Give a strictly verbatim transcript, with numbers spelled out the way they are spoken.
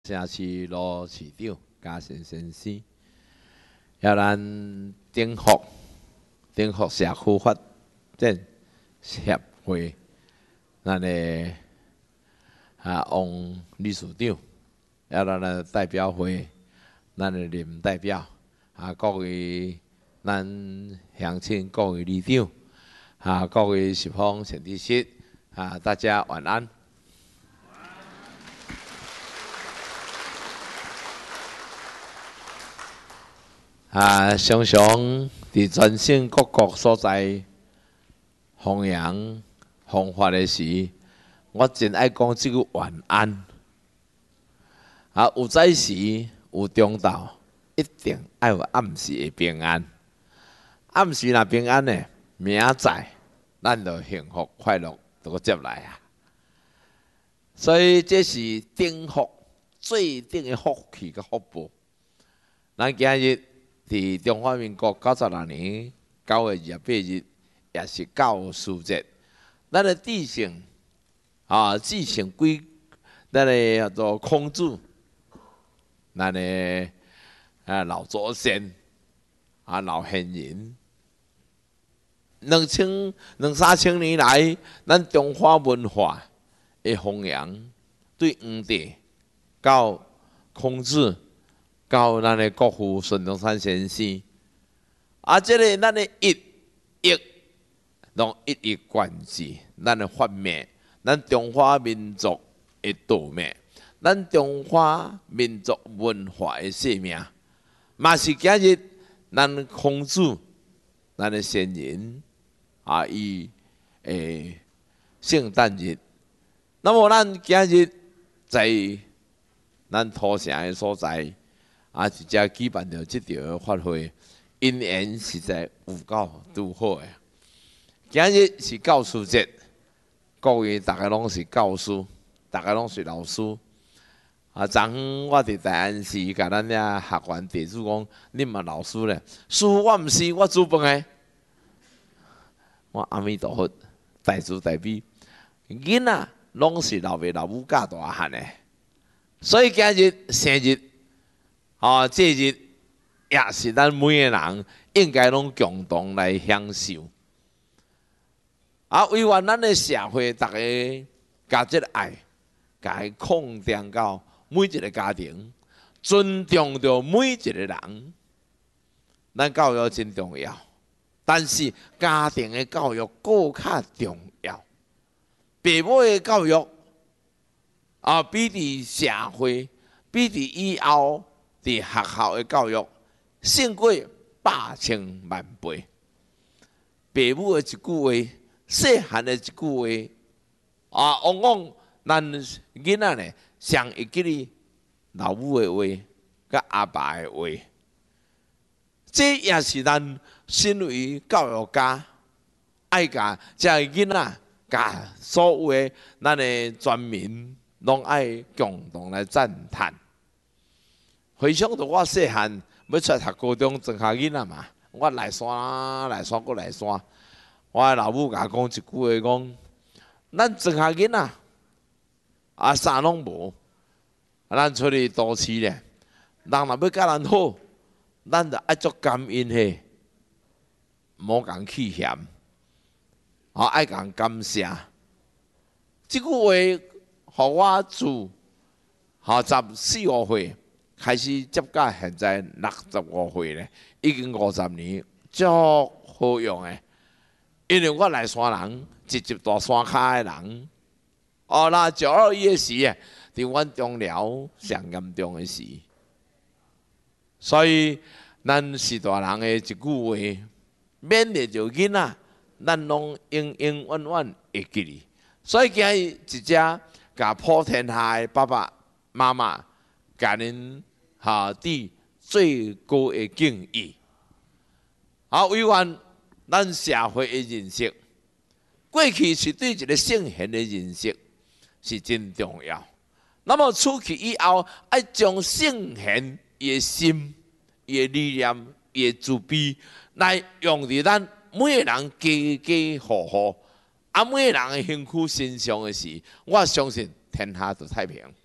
城市罗市长嘉诚先生，要咱顶福顶福社区发展协会，咱的啊王理事长，要咱的代表会，咱的林代表啊，各位咱乡亲各位里长啊，各位十方善知识啊，大家晚安。啊，常常伫全省各国所在弘扬弘法的时，我真爱讲即句晚安。啊，有早时有中昼，一定爱有暗时的平安。暗时若平安呢，明仔咱就幸福快乐都接来啊。所以这是顶福最顶的福气甲福报。咱今日。伫中华民国九十六年九月二十八日，也是教师节。咱的弟兄啊，继承归咱的叫做孔子，咱的啊老祖先啊老先人，两千两三千年来，咱中华文化的弘扬，对黄帝到孔子。到咱的国父孙中山先生，啊，这个咱的一一，拢一以贯之，咱的发明，咱中华民族的道命，咱中华民族文化的生命，嘛是今日咱孔子，咱的先人啊，伊诶圣诞日，那么咱今日在咱土城的所在。啊，直接举办着即条法会，因缘实在有够拄好诶。今日是教师节，各位大家拢是教师，大家拢是老师。啊，昨昏我伫大安市甲咱遐学员弟子讲，恁嘛老师咧？师父我毋是，我煮饭诶。我阿弥陀佛，大慈大悲，囡仔拢是老爸老母教大汉诶。所以今日生日。啊，这日也是咱每个人应该拢共同来享受。啊，为愿咱的社会，大家甲这个爱，甲伊控定到每一个家庭，尊重着每一个人。咱教育真重要，但是家庭的教育更较重要。父母的教育啊，比伫社会，比伫以后。伫学校的教育胜过百千万倍。父母的一句话，细汉的一句话，啊，往往咱囡仔呢，上会记哩老母的话，甲阿爸的话。这也是咱身为教育家，爱甲这囡仔，甲所有的咱的全民，拢爱共同来赞叹。回想到我细汉要出来读高中，庄下囡仔嘛，我来山来山搁来山。我的老母甲我讲一句话，讲咱庄下囡仔啊啥拢无，咱出去都市咧，人若要甲咱好，咱就爱足感恩嘿，莫讲气嫌，啊爱讲感谢。即句话，互我自好十四五岁。开始接到现在六十五岁咧，已经五十年，足好用诶。因为我来山人，一级大山骹诶人，哦，那九二一诶时诶，伫阮中寮上严重诶时，所以咱是大人诶一句话，勉励着囡仔，咱拢永永远远会记哩。所以今日一只甲普天下诶爸爸妈妈，甲恁。下伫最高的敬意，啊，为愿咱社会的认识，过去是对一个圣贤的认识是真重要。那么出去以后，爱将圣贤伊的心、伊的理念、伊的慈悲，来用伫咱每个人家家户户，啊，每个人的身躯身上的时，我相信天下就太平。